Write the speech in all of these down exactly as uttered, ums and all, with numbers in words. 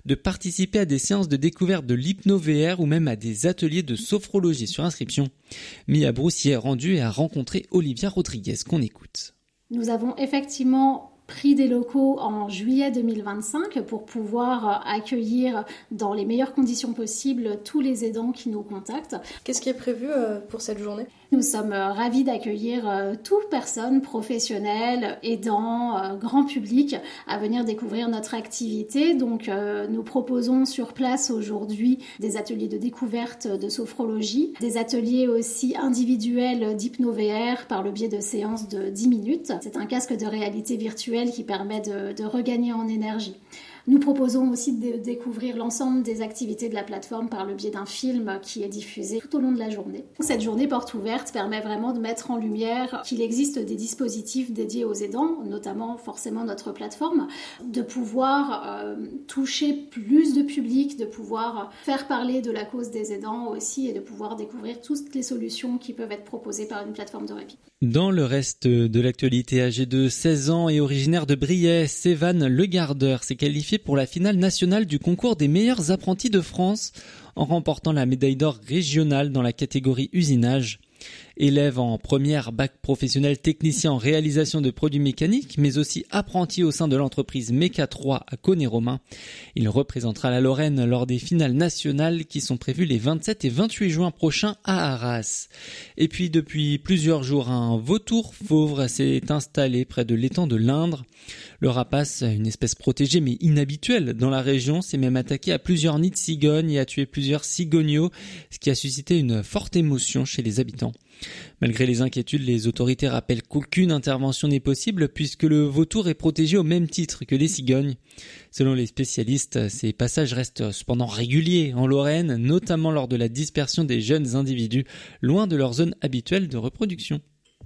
de participer à des séances de découverte de l'hypno-V R ou même à des ateliers de sophrologie sur inscription. Mia Brousse y est rendue et a rencontré Olivia Rodriguez, qu'on écoute. Nous avons effectivement pris des locaux en juillet deux mille vingt-cinq pour pouvoir accueillir dans les meilleures conditions possibles tous les aidants qui nous contactent. Qu'est-ce qui est prévu pour cette journée ? Nous sommes ravis d'accueillir toute personne professionnelle, aidant, grand public à venir découvrir notre activité. Donc nous proposons sur place aujourd'hui des ateliers de découverte de sophrologie, des ateliers aussi individuels d'hypno-V R par le biais de séances de dix minutes. C'est un casque de réalité virtuelle qui permet de, de regagner en énergie. Nous proposons aussi de découvrir l'ensemble des activités de la plateforme par le biais d'un film qui est diffusé tout au long de la journée. Cette journée porte ouverte permet vraiment de mettre en lumière qu'il existe des dispositifs dédiés aux aidants, notamment forcément notre plateforme, de pouvoir euh, toucher plus de public, de pouvoir faire parler de la cause des aidants aussi et de pouvoir découvrir toutes les solutions qui peuvent être proposées par une plateforme de répit. Dans le reste de l'actualité, âgé de seize ans et originaire de Briey, Sévan Le Gardeur s'est qualifié pour la finale nationale du concours des meilleurs apprentis de France en remportant la médaille d'or régionale dans la catégorie usinage. Élève en première bac professionnel technicien en réalisation de produits mécaniques, mais aussi apprenti au sein de l'entreprise Méca trois à Caunes-et-Romain. Il représentera la Lorraine lors des finales nationales qui sont prévues les vingt-sept et vingt-huit juin prochains à Arras. Et puis depuis plusieurs jours, un vautour fauve s'est installé près de l'étang de l'Indre. Le rapace, une espèce protégée mais inhabituelle dans la région, s'est même attaqué à plusieurs nids de cigognes et a tué plusieurs cigogneaux, ce qui a suscité une forte émotion chez les habitants. Malgré les inquiétudes, les autorités rappellent qu'aucune intervention n'est possible puisque le vautour est protégé au même titre que les cigognes. Selon les spécialistes, ces passages restent cependant réguliers en Lorraine, notamment lors de la dispersion des jeunes individus loin de leur zone habituelle de reproduction.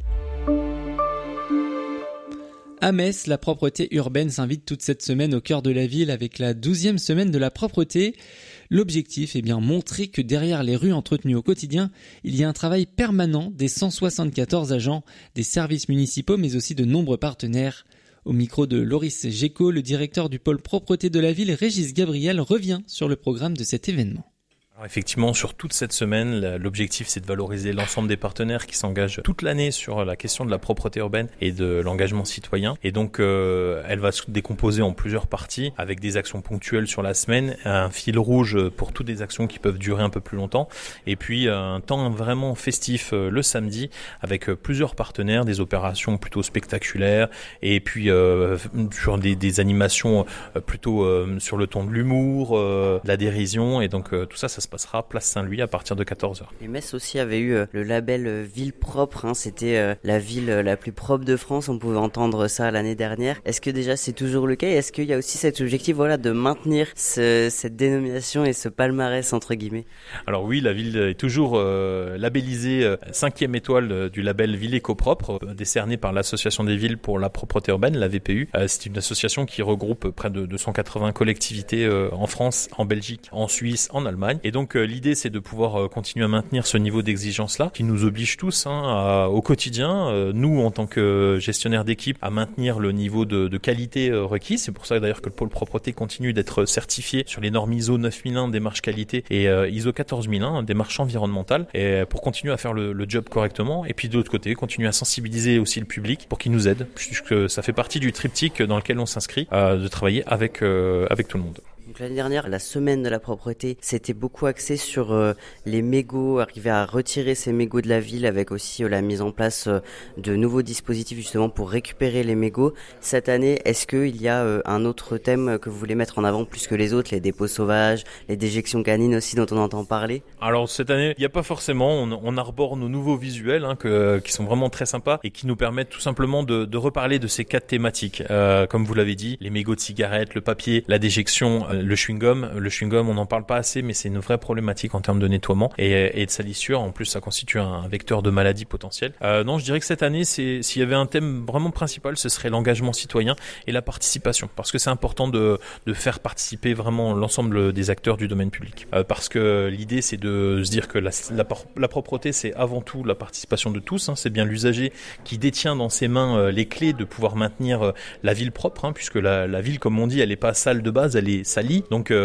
À Metz, la propreté urbaine s'invite toute cette semaine au cœur de la ville avec la douzième semaine de la propreté. L'objectif est bien montrer que derrière les rues entretenues au quotidien, il y a un travail permanent des cent soixante-quatorze agents, des services municipaux mais aussi de nombreux partenaires. Au micro de Loris Géco, le directeur du pôle propreté de la ville, Régis Gabriel, revient sur le programme de cet événement. Alors effectivement, sur toute cette semaine, l'objectif c'est de valoriser l'ensemble des partenaires qui s'engagent toute l'année sur la question de la propreté urbaine et de l'engagement citoyen. Et donc, euh, elle va se décomposer en plusieurs parties avec des actions ponctuelles sur la semaine, un fil rouge pour toutes des actions qui peuvent durer un peu plus longtemps, et puis un temps vraiment festif le samedi avec plusieurs partenaires, des opérations plutôt spectaculaires, et puis euh, sur des, des animations plutôt euh, sur le ton de l'humour, euh, de la dérision, et donc euh, tout ça, ça se passera place Saint-Louis à partir de quatorze heures. Et Metz aussi avait eu le label Ville Propre, hein, c'était la ville la plus propre de France, on pouvait entendre ça l'année dernière. Est-ce que déjà c'est toujours le cas et est-ce qu'il y a aussi cet objectif voilà, de maintenir ce, cette dénomination et ce palmarès entre guillemets ? Alors oui, la ville est toujours euh, labellisée euh, cinquième étoile euh, du label Ville Éco-Propre, euh, décerné par l'Association des villes pour la propreté urbaine, la V P U. Euh, c'est une association qui regroupe près de deux cent quatre-vingts collectivités euh, en France, en Belgique, en Suisse, en Allemagne. Et donc euh, l'idée c'est de pouvoir euh, continuer à maintenir ce niveau d'exigence-là qui nous oblige tous hein, à, au quotidien, euh, nous en tant que gestionnaires d'équipe, à maintenir le niveau de, de qualité euh, requis. C'est pour ça d'ailleurs que le pôle propreté continue d'être certifié sur les normes I S O neuf mille un démarche qualité et euh, I S O quatorze mille un démarche environnementale, et pour continuer à faire le, le job correctement. Et puis de l'autre côté, continuer à sensibiliser aussi le public pour qu'il nous aide, puisque ça fait partie du triptyque dans lequel on s'inscrit, euh, de travailler avec, euh, avec tout le monde. Donc l'année dernière, la semaine de la propreté, c'était beaucoup axé sur euh, les mégots, arriver à retirer ces mégots de la ville avec aussi euh, la mise en place euh, de nouveaux dispositifs justement pour récupérer les mégots. Cette année, est-ce qu'il y a euh, un autre thème que vous voulez mettre en avant plus que les autres, les dépôts sauvages, les déjections canines aussi dont on entend parler ? Alors cette année, il n'y a pas forcément, on, on arbore nos nouveaux visuels hein, que, qui sont vraiment très sympas et qui nous permettent tout simplement de, de reparler de ces quatre thématiques. Euh, comme vous l'avez dit, les mégots de cigarettes, le papier, la déjection, le chewing-gum. Le chewing-gum, on n'en parle pas assez, mais c'est une vraie problématique en termes de nettoiement et, et de salissure. En plus, ça constitue un, un vecteur de maladie potentielle. Euh, non, je dirais que cette année, c'est, s'il y avait un thème vraiment principal, ce serait l'engagement citoyen et la participation. Parce que c'est important de, de faire participer vraiment l'ensemble des acteurs du domaine public. Euh, parce que l'idée, c'est de se dire que la, la, la propreté, c'est avant tout la participation de tous. Hein. C'est bien l'usager qui détient dans ses mains euh, les clés de pouvoir maintenir euh, la ville propre, hein, puisque la, la ville, comme on dit, elle n'est pas sale de base, elle est salie. Donc, euh,